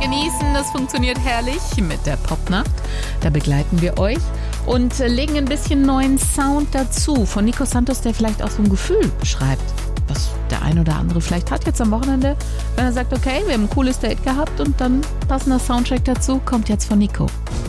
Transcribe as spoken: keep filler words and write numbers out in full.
genießen. Das funktioniert herrlich mit der Popnacht. Da begleiten wir euch und legen ein bisschen neuen Sound dazu von Nico Santos, der vielleicht auch so ein Gefühl beschreibt, was der ein oder andere vielleicht hat jetzt am Wochenende, wenn er sagt, okay, wir haben ein cooles Date gehabt und dann passender Soundtrack dazu, kommt jetzt von Nico.